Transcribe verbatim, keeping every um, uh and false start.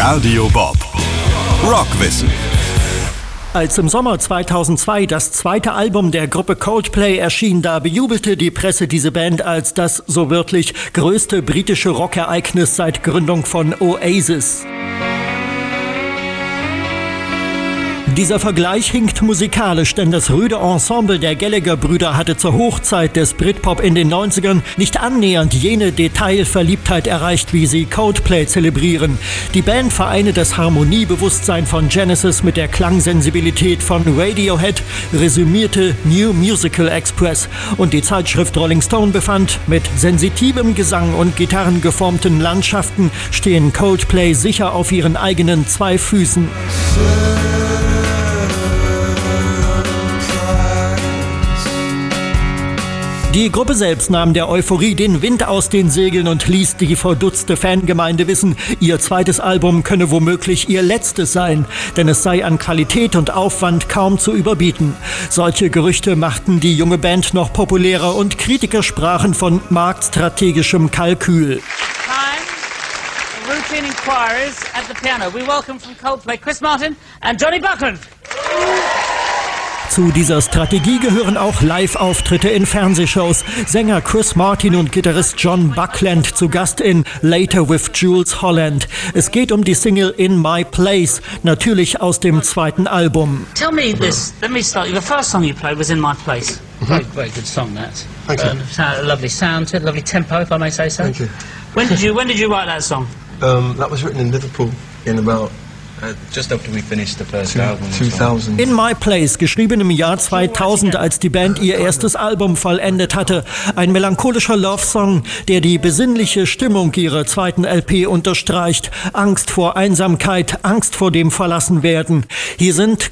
Radio Bob. Rockwissen. Als im Sommer zweitausendzwei das zweite Album der Gruppe Coldplay erschien, da bejubelte die Presse diese Band als das, so wörtlich, größte britische Rockereignis seit Gründung von Oasis. Dieser Vergleich hinkt musikalisch, denn das rüde Ensemble der Gallagher-Brüder hatte zur Hochzeit des Britpop in den neunzigern nicht annähernd jene Detailverliebtheit erreicht, wie sie Coldplay zelebrieren. Die Band vereine das Harmoniebewusstsein von Genesis mit der Klangsensibilität von Radiohead, resümierte New Musical Express. Und die Zeitschrift Rolling Stone befand, mit sensitivem Gesang und gitarrengeformten Landschaften stehen Coldplay sicher auf ihren eigenen zwei Füßen. Die Gruppe selbst nahm der Euphorie den Wind aus den Segeln und ließ die verdutzte Fangemeinde wissen, ihr zweites Album könne womöglich ihr letztes sein, denn es sei an Qualität und Aufwand kaum zu überbieten. Solche Gerüchte machten die junge Band noch populärer und Kritiker sprachen von marktstrategischem Kalkül. Routine inquiries at the piano. We welcome from Coldplay Chris Martin and Johnny Buckland. Zu dieser Strategie gehören auch Live-Auftritte in Fernsehshows. Sänger Chris Martin und Gitarrist John Buckland zu Gast in Later with Jools Holland. Es geht um die Single In My Place, natürlich aus dem zweiten Album. Tell me this. Let me start. The first song you played was In My Place. Very, very good song, that. Thank you. Um, a lovely sound to it, lovely tempo, if I may say so. Thank you. When did you When did you write that song? Um, that was written in Liverpool in about Uh, just after we finished the first two, album. two thousand. In My Place, geschrieben im Jahr zweitausend, als die Band ihr erstes Album vollendet hatte. Ein melancholischer Love-Song, der die besinnliche Stimmung ihrer zweiten L P unterstreicht. Angst vor Einsamkeit, Angst vor dem Verlassenwerden. Hier sind